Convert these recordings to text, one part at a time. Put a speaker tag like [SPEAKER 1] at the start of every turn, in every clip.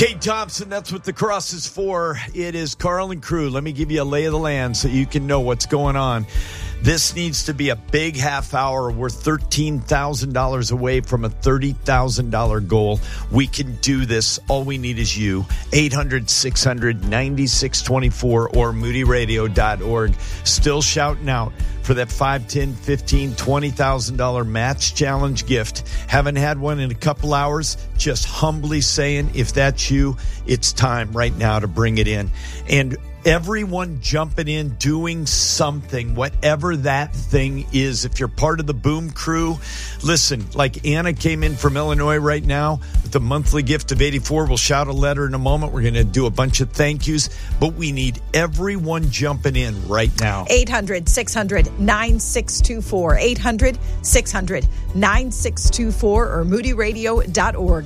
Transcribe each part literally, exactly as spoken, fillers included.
[SPEAKER 1] Kate Thompson, that's what the cross is for. It is Carl and crew. Let me give you a lay of the land so you can know what's going on. This needs to be a big half hour. We're thirteen thousand dollars away from a thirty thousand dollars goal. We can do this. All we need is you. eight hundred, six hundred, ninety-six twenty-four or moody radio dot org. Still shouting out for that five, ten, fifteen, twenty thousand dollars match challenge gift. Haven't had one in a couple hours. Just humbly saying, if that's you, it's time right now to bring it in. And everyone jumping in, doing something, whatever that thing is. If you're part of the Boom Crew, listen, like Anna came in from Illinois right now with a monthly gift of eighty-four. We'll shout a letter in a moment. We're going to do a bunch of thank yous, but we need everyone jumping in right now.
[SPEAKER 2] eight hundred, six hundred, nine six two four. eight hundred, six hundred, nine six two four or moody radio dot org.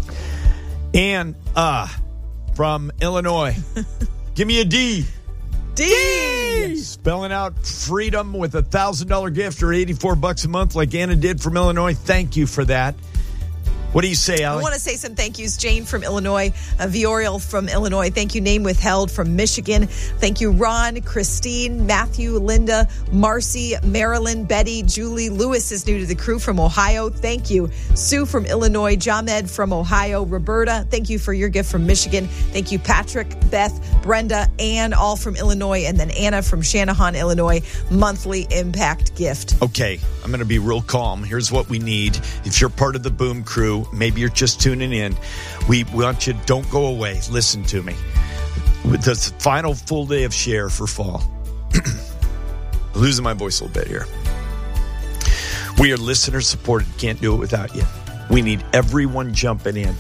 [SPEAKER 1] And uh, from Illinois. Give me a D.
[SPEAKER 2] D.
[SPEAKER 1] Spelling out freedom with a one thousand dollars gift or eighty-four bucks a month like Anna did from Illinois. Thank you for that. What do you say, Allie?
[SPEAKER 2] I want to say some thank yous. Jane from Illinois, uh, Vioriel from Illinois. Thank you. Name withheld from Michigan. Thank you, Ron, Christine, Matthew, Linda, Marcy, Marilyn, Betty, Julie. Lewis is new to the crew from Ohio. Thank you. Sue from Illinois, Jamed from Ohio, Roberta. Thank you for your gift from Michigan. Thank you, Patrick, Beth, Brenda, Ann, all from Illinois, and then Anna from Shanahan, Illinois. Monthly impact gift.
[SPEAKER 1] Okay, I'm going to be real calm. Here's what we need. If you're part of the Boom Crew, maybe you're just tuning in. We want you, don't go away. Listen to me. With the final full day of share for fall. Losing my voice a little bit here. We are listener supported. Can't do it without you. We need everyone jumping in.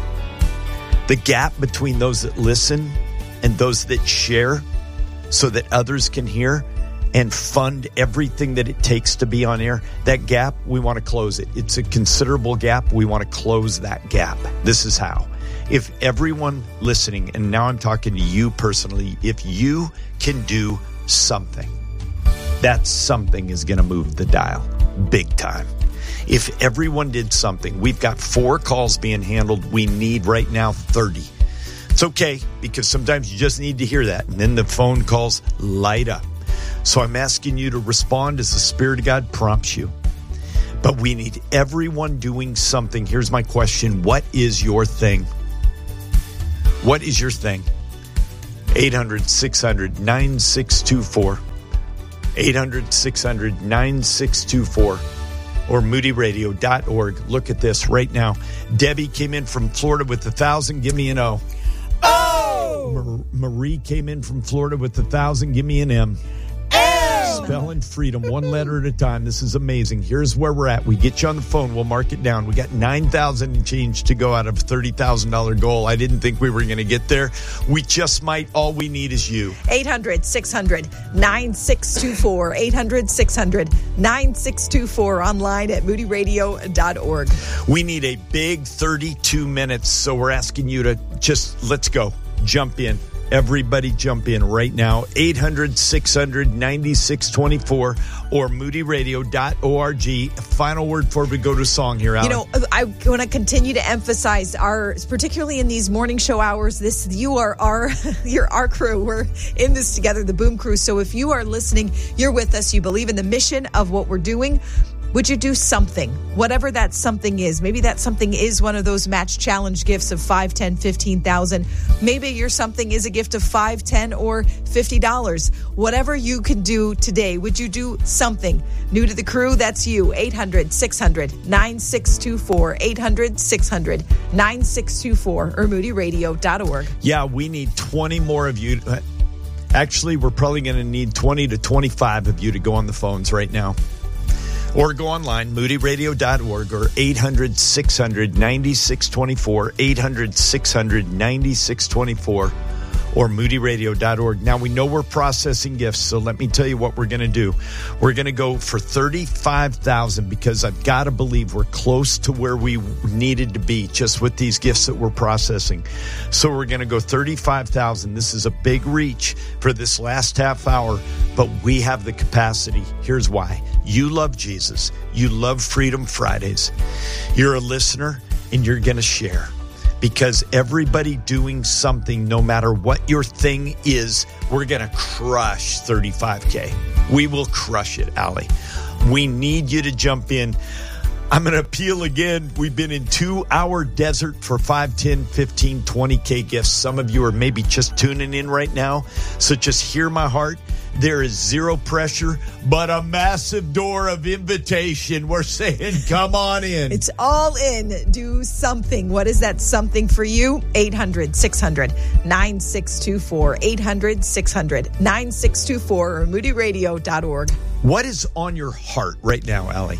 [SPEAKER 1] The gap between those that listen and those that share so that others can hear and fund everything that it takes to be on air, that gap, we want to close it. It's a considerable gap. We want to close that gap. This is how. If everyone listening, and now I'm talking to you personally, if you can do something, that something is going to move the dial big time. If everyone did something, we've got four calls being handled. We need right now thirty. It's okay, because sometimes you just need to hear that, and then the phone calls light up. So I'm asking you to respond as the Spirit of God prompts you. But we need everyone doing something. Here's my question. What is your thing? What is your thing? eight hundred, six hundred, nine six two four. eight hundred, six hundred, nine six two four. Or moody radio dot org. Look at this right now. Debbie came in from Florida with a thousand. Give me an O.
[SPEAKER 2] Oh!
[SPEAKER 1] Marie came in from Florida with a thousand. Give me an M. Spelling freedom, one letter at a time. This is amazing. Here's where we're at. We get you on the phone. We'll mark it down. We got nine thousand and change to go out of a thirty thousand dollars goal. I didn't think we were going to get there. We just might. All we need is you.
[SPEAKER 2] eight hundred, six hundred, nine six two four. eight hundred, six hundred, nine six two four. Online at moody radio dot org.
[SPEAKER 1] We need a big thirty-two minutes. So we're asking you to just, let's go. Jump in. Everybody jump in right now. eight hundred, six hundred, nine-six two four or moody radio dot org. Final word before we go to song here, Alan.
[SPEAKER 2] You know, I want to continue to emphasize our, particularly in these morning show hours, this, you are our, you're our crew. We're in this together, the Boom Crew. So if you are listening, you're with us, you believe in the mission of what we're doing, would you do something, whatever that something is? Maybe that something is one of those match challenge gifts of five, ten, fifteen thousand. Maybe your something is a gift of five, ten, or fifty dollars. Whatever you can do today, would you do something? New to the crew, that's you. eight hundred, six hundred, nine six two four. eight hundred, six hundred, nine six two four or moody radio dot org.
[SPEAKER 1] Yeah, we need twenty more of you. Actually, we're probably going to need twenty to twenty-five of you to go on the phones right now. Or go online, moody radio dot org or eight hundred, six hundred, ninety-six twenty-four, eight hundred, six hundred, ninety-six twenty-four, or moody radio dot org. Now, we know we're processing gifts, so let me tell you what we're going to do. We're going to go for thirty-five thousand because I've got to believe we're close to where we needed to be just with these gifts that we're processing. So we're going to go thirty-five thousand. This is a big reach for this last half hour, but we have the capacity. Here's why. You love Jesus. You love Freedom Fridays. You're a listener, and you're going to share. because everybody doing something, no matter what your thing is, we're going to crush thirty-five K. We will crush it, Allie. We need you to jump in. I'm going to appeal again. We've been in two-hour desert for five, ten, fifteen, twenty K gifts. Some of you are maybe just tuning in right now. So just hear my heart. There is zero pressure, but a massive door of invitation. We're saying, come on in.
[SPEAKER 2] It's all in. Do something. What is that something for you? eight hundred, six hundred, nine six two four. eight hundred, six hundred, nine six two four or moody radio dot org.
[SPEAKER 1] What is on your heart right now, Allie?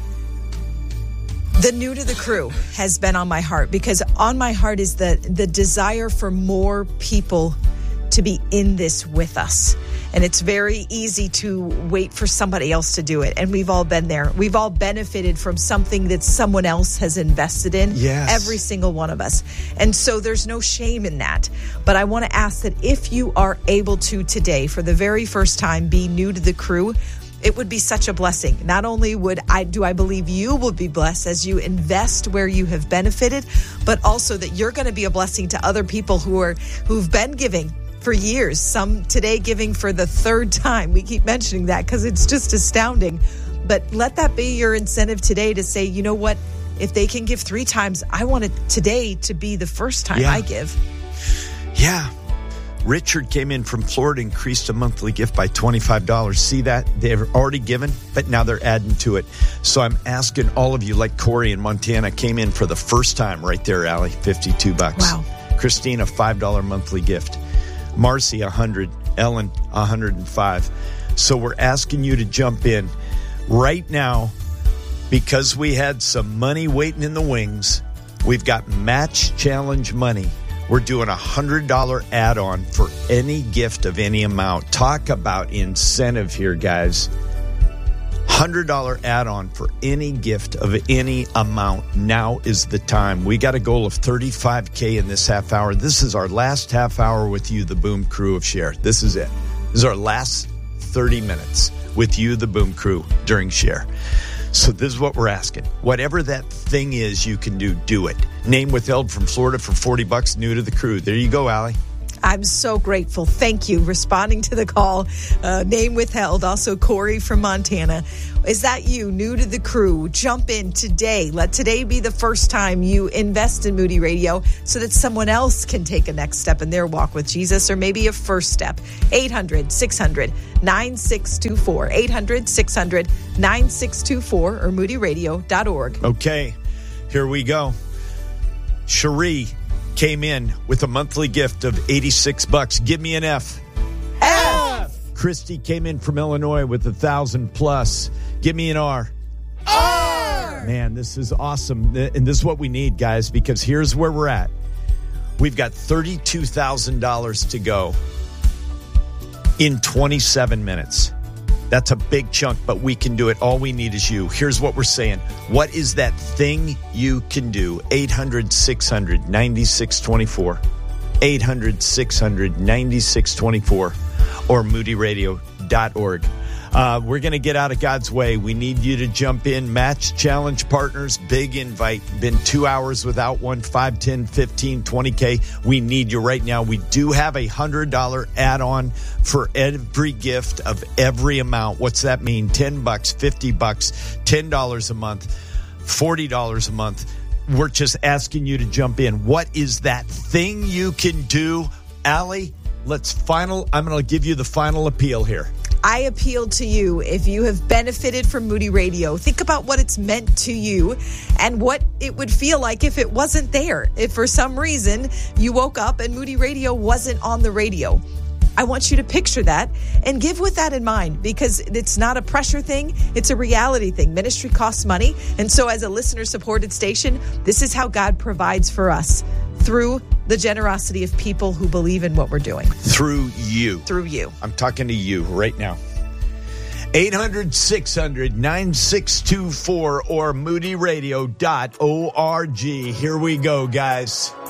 [SPEAKER 2] The new to the crew has been on my heart, because on my heart is the, the desire for more people to be in this with us. And it's very easy to wait for somebody else to do it. And we've all been there. We've all benefited from something that someone else has invested in.
[SPEAKER 1] Yes.
[SPEAKER 2] Every single one of us. And so there's no shame in that. But I want to ask that if you are able to today, for the very first time, be new to the crew, it would be such a blessing. Not only would I, do I believe you will be blessed as you invest where you have benefited, but also that you're going to be a blessing to other people who are, who've been giving for years, some today giving for the third time. We keep mentioning that because it's just astounding. But let that be your incentive today to say, you know what? If they can give three times, I want it today to be the first time
[SPEAKER 1] yeah.
[SPEAKER 2] I give.
[SPEAKER 1] Yeah. Richard came in from Florida, increased a monthly gift by twenty-five dollars. See that? They've already given, but now they're adding to it. So I'm asking all of you, like Corey in Montana came in for the first time right there, Allie, fifty-two bucks.
[SPEAKER 2] Wow.
[SPEAKER 1] Christina, five dollars monthly gift. Marcy, one hundred. Ellen, one hundred five. So we're asking you to jump in right now, because we had some money waiting in the wings. We've got match challenge money. We're doing a one hundred dollars add-on for any gift of any amount. Talk about incentive here, guys. one hundred dollars add-on for any gift of any amount. Now is the time. We got a goal of thirty-five K in this half hour. This is our last half hour with you, the Boom Crew of Share. This is it. This is our last thirty minutes with you, the Boom Crew, during Share. So this is what we're asking. Whatever that thing is you can do, do it. Name withheld from Florida for forty bucks, new to the crew. There you go, Allie.
[SPEAKER 2] I'm so grateful. Thank you. Responding to the call. Uh, name withheld. Also, Corey from Montana. Is that you, new to the crew? Jump in today. Let today be the first time you invest in Moody Radio so that someone else can take a next step in their walk with Jesus, or maybe a first step. eight hundred, six hundred, nine six two four. eight hundred, six hundred, nine six two four or moody radio dot org.
[SPEAKER 1] Okay, here we go. Cherie came in with a monthly gift of eighty-six bucks. Give me an F.
[SPEAKER 2] F.
[SPEAKER 1] Christy came in from Illinois with a thousand plus. Give me an R.
[SPEAKER 2] R.
[SPEAKER 1] Man, this is awesome. And this is what we need, guys, because here's where we're at. We've got thirty-two thousand dollars to go in twenty-seven minutes. That's a big chunk, but we can do it. All we need is you. Here's what we're saying. What is that thing you can do? eight hundred, six hundred, ninety-six twenty-four. eight hundred, six hundred, ninety-six twenty-four or moody radio dot org. Uh, we're going to get out of God's way. We need you to jump in. Match challenge partners, big invite. Been two hours without one, five, ten, fifteen, twenty K. We need you right now. We do have a one hundred dollars add-on for every gift of every amount. What's that mean? ten bucks, fifty bucks, ten dollars a month, forty dollars a month. We're just asking you to jump in. What is that thing you can do? Allie, let's final. I'm going to give you the final appeal here.
[SPEAKER 2] I appeal to you, if you have benefited from Moody Radio, think about what it's meant to you and what it would feel like if it wasn't there. If for some reason you woke up and Moody Radio wasn't on the radio. I want you to picture that and give with that in mind, because it's not a pressure thing. It's a reality thing. Ministry costs money. And so as a listener-supported station, this is how God provides for us, through the generosity of people who believe in what we're doing.
[SPEAKER 1] Through you.
[SPEAKER 2] Through you.
[SPEAKER 1] I'm talking to you right now. eight hundred, six hundred, nine six two four or moody radio dot org. Here we go, guys.